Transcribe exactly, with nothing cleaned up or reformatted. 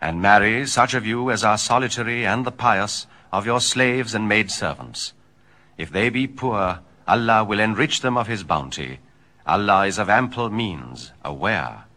And marry such of you as are solitary and the pious of your slaves and maidservants. If they be poor, Allah will enrich them of his bounty. Allah is of ample means, aware.